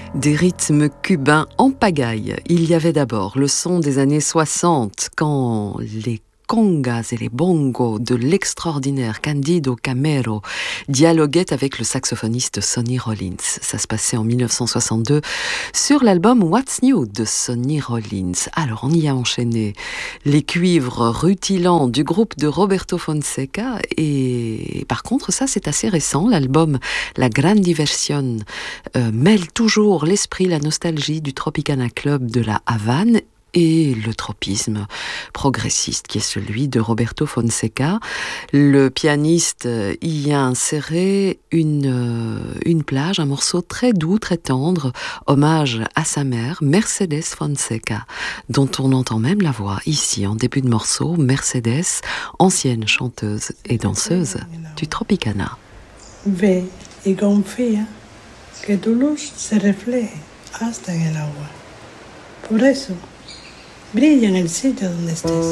Des rythmes cubains en pagaille. Il y avait d'abord le son des années 60, quand les congas et les bongos de l'extraordinaire Candido Camero dialoguaient avec le saxophoniste Sonny Rollins. Ça se passait en 1962 sur l'album What's New de Sonny Rollins. Alors on y a enchaîné les cuivres rutilants du groupe de Roberto Fonseca, et par contre ça c'est assez récent. L'album La Gran Diversión mêle toujours l'esprit, la nostalgie du Tropicana Club de la Havane et le tropisme progressiste qui est celui de Roberto Fonseca. Le pianiste y a inséré une plage, un morceau très doux, très tendre, hommage à sa mère, Mercedes Fonseca, dont on entend même la voix ici en début de morceau. Mercedes, ancienne chanteuse et danseuse du Tropicana. Ve y confía que tu luz se refleje hasta en el agua. Por eso, brilla en el sitio donde estés.